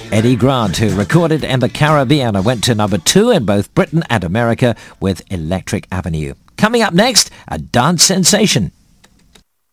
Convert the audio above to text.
Eddie Grant, who recorded in the Caribbean and went to number 2 in both Britain and America with Electric Avenue. Coming up next, a dance sensation.